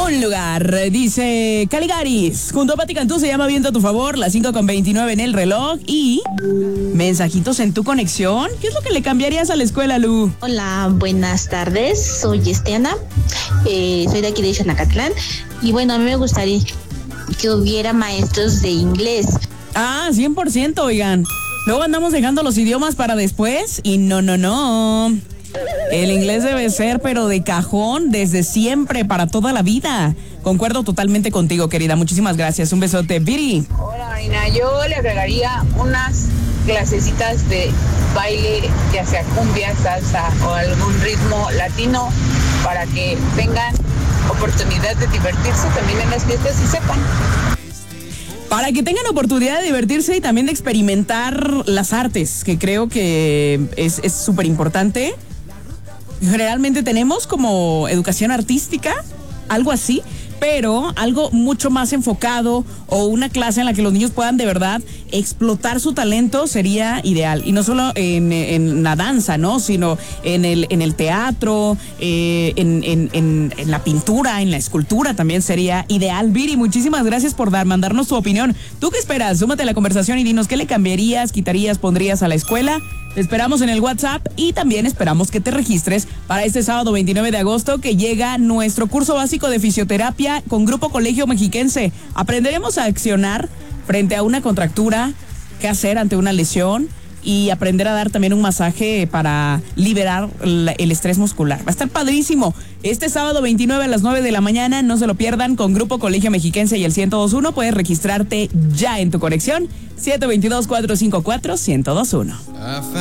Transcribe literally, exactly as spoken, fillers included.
Un lugar, dice Caligaris. Junto a Pati Cantú se llama Viento a tu favor, las cinco con veintinueve en el reloj. Y mensajitos en tu conexión. ¿Qué es lo que le cambiarías a la escuela, Lu? Hola, buenas tardes. Soy Estiana. Eh, soy de aquí de Xanacatlán. Y bueno, a mí me gustaría que hubiera maestros de inglés. Ah, cien por ciento, oigan. Luego andamos dejando los idiomas para después. Y no, no, no. El inglés debe ser, pero de cajón, desde siempre, para toda la vida. Concuerdo totalmente contigo, querida. Muchísimas gracias. Un besote, Viri. Hola, Marina. Yo le agregaría unas clasecitas de baile, ya sea cumbia, salsa o algún ritmo latino, para que tengan oportunidad de divertirse también en las fiestas y sepan. Para que tengan oportunidad de divertirse y también de experimentar las artes, que creo que es súper importante. Generalmente tenemos como educación artística, algo así, pero algo mucho más enfocado o una clase en la que los niños puedan de verdad explotar su talento sería ideal. Y no solo en, en la danza, ¿no? Sino en el, en el teatro, eh, en, en, en, en la pintura, en la escultura también sería ideal. Viri, muchísimas gracias por dar, mandarnos tu opinión. ¿Tú qué esperas? Súmate a la conversación y dinos qué le cambiarías, quitarías, pondrías a la escuela. Te esperamos en el WhatsApp y también esperamos que te registres para este sábado veintinueve de agosto, que llega nuestro curso básico de fisioterapia con Grupo Colegio Mexiquense. Aprenderemos a accionar frente a una contractura, qué hacer ante una lesión y aprender a dar también un masaje para liberar el estrés muscular. Va a estar padrísimo. Este sábado veintinueve a las nueve de la mañana, no se lo pierdan, con Grupo Colegio Mexiquense y el ciento dos punto uno. Puedes registrarte ya en tu conexión, siete dos dos, cuatro cinco cuatro, uno cero dos uno.